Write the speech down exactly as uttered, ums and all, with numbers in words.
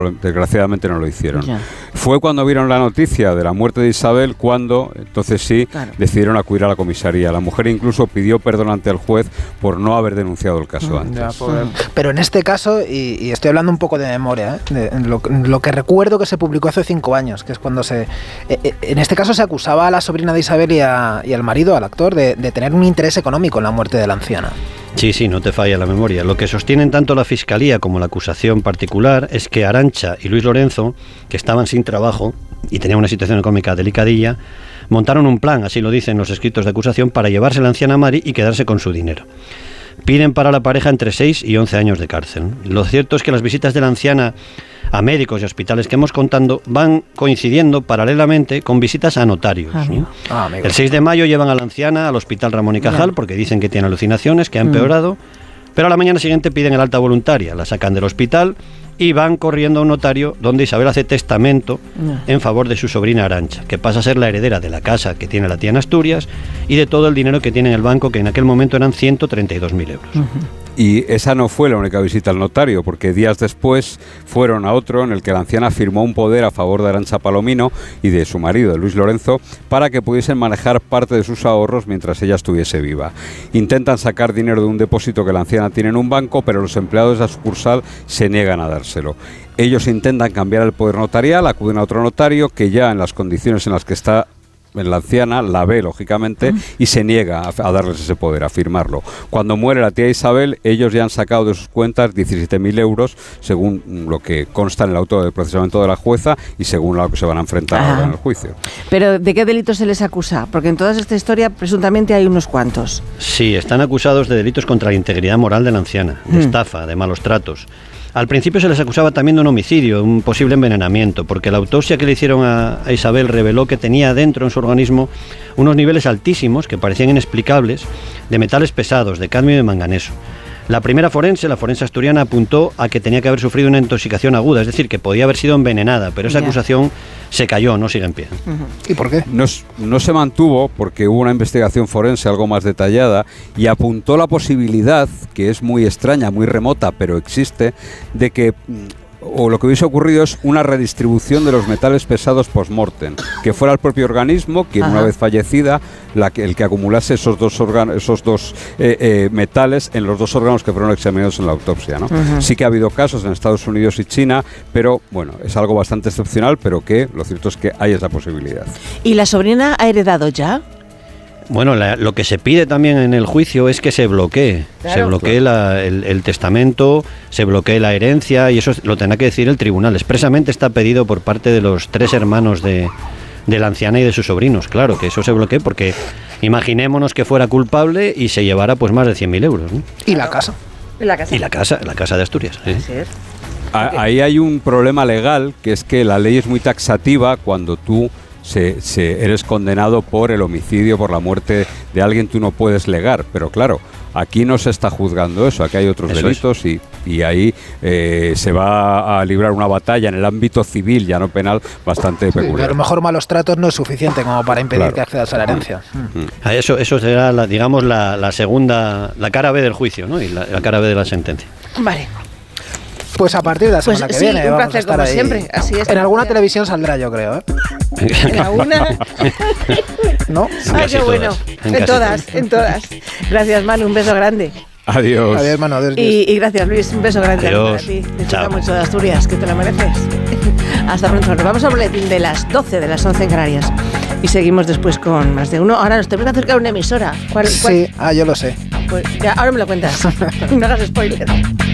desgraciadamente no lo hicieron. Ya. Fue cuando vieron la noticia de la muerte de Isabel cuando, entonces sí, claro, decidieron acudir a la comisaría. La mujer incluso pidió perdón ante el juez por no haber denunciado el caso antes. Ya, pobre. Pero en este caso, y, y estoy hablando un poco de memoria, ¿eh? de, lo, lo que recuerdo que se publicó hace cinco años, que es cuando se... Eh, en este caso se acusaba a la sobrina de Isabel y, a, y al marido, al actor, de, de tener un interés económico en la muerte de la anciana. Sí, sí, no te falla la memoria. Lo que sostienen tanto la Fiscalía como la acusación particular es que Arantxa y Luis Lorenzo, que estaban sin trabajo y tenían una situación económica delicadilla, montaron un plan, así lo dicen los escritos de acusación, para llevarse a la anciana Mari y quedarse con su dinero. Piden para la pareja entre seis y once años de cárcel. Lo cierto es que las visitas de la anciana a médicos y hospitales que hemos contando van coincidiendo paralelamente con visitas a notarios. Ah, ¿no? Ah, El seis de mayo llevan a la anciana al hospital Ramón y Cajal, porque dicen que tiene alucinaciones, que ha empeorado, mm. pero a la mañana siguiente piden el alta voluntaria, la sacan del hospital y van corriendo a un notario donde Isabel hace testamento no. en favor de su sobrina Arantxa, que pasa a ser la heredera de la casa que tiene la tía en Asturias y de todo el dinero que tiene en el banco, que en aquel momento eran ciento treinta y dos mil euros. Uh-huh. Y esa no fue la única visita al notario, porque días después fueron a otro en el que la anciana firmó un poder a favor de Arantxa Palomino y de su marido, Luis Lorenzo, para que pudiesen manejar parte de sus ahorros mientras ella estuviese viva. Intentan sacar dinero de un depósito que la anciana tiene en un banco, pero los empleados de la sucursal se niegan a dárselo. Ellos intentan cambiar el poder notarial, acuden a otro notario que ya en las condiciones en las que está la anciana la ve, lógicamente, y se niega a, a darles ese poder, a firmarlo. Cuando muere la tía Isabel, ellos ya han sacado de sus cuentas diecisiete mil euros, según lo que consta en el auto de procesamiento de la jueza y según lo que se van a enfrentar ahora en el juicio. Pero ¿de qué delitos se les acusa? Porque en toda esta historia presuntamente hay unos cuantos. Sí, están acusados de delitos contra la integridad moral de la anciana, de mm. estafa, de malos tratos. Al principio se les acusaba también de un homicidio, un posible envenenamiento, porque la autopsia que le hicieron a, a Isabel reveló que tenía dentro en su organismo unos niveles altísimos, que parecían inexplicables, de metales pesados, de cadmio y de manganeso. La primera forense, la forense asturiana, apuntó a que tenía que haber sufrido una intoxicación aguda, es decir, que podía haber sido envenenada, pero esa yeah. acusación se cayó, no sigue en pie. Uh-huh. ¿Y por qué? No, no se mantuvo porque hubo una investigación forense algo más detallada y apuntó la posibilidad, que es muy extraña, muy remota, pero existe, de que... o lo que hubiese ocurrido es una redistribución de los metales pesados post-mortem, que fuera el propio organismo quien, Ajá. una vez fallecida, la que, el que acumulase esos dos, organ, esos dos eh, eh, metales en los dos órganos que fueron examinados en la autopsia, ¿no? Uh-huh. Sí que ha habido casos en Estados Unidos y China, pero bueno, es algo bastante excepcional, pero que lo cierto es que hay esa posibilidad. ¿Y la sobrina ha heredado ya? Bueno, la, lo que se pide también en el juicio es que se bloquee, claro, se bloquee claro. la, el, el testamento, se bloquee la herencia, y eso lo tendrá que decir el tribunal. Expresamente está pedido por parte de los tres hermanos de, de la anciana y de sus sobrinos, claro, que eso se bloquee, porque imaginémonos que fuera culpable y se llevara pues más de cien mil euros, ¿no? ¿Y la casa? ¿Y la casa? Y la casa, la casa de Asturias. ¿Sí? Así es. Ahí hay un problema legal, que es que la ley es muy taxativa cuando tú Se, se, eres condenado por el homicidio, por la muerte de alguien, tú no puedes legar, pero claro, aquí no se está juzgando eso, aquí hay otros eso delitos y, y ahí eh, se va a librar una batalla en el ámbito civil, ya no penal, bastante peculiar. Sí, a lo mejor malos tratos no es suficiente como para impedir claro. que accedas a la herencia. Mm. Eso, eso será, la, digamos, la, la segunda, la cara B del juicio, ¿no? Y la, la cara B de la sentencia. Vale. Pues a partir de la semana pues que sí, viene un vamos placer, a estar como ahí. Siempre. Así es. En alguna televisión saldrá, yo creo, ¿eh? ¿En alguna? ¿No? Ah, qué bueno. En, en todas, todas, en todas. Gracias, Manu, un beso grande. Adiós. Adiós, Manu. Adiós, y, y gracias, Luis, un beso grande adiós. Para ti. Disfruta mucho de Asturias, que te lo mereces. Hasta pronto. Nos vamos al boletín de las doce, de las once en Canarias. Y seguimos después con más de uno. Ahora nos tenemos que acercar a una emisora. ¿Cuál, cuál? Sí, ah, yo lo sé. Pues ya, ahora me lo cuentas. No hagas spoiler.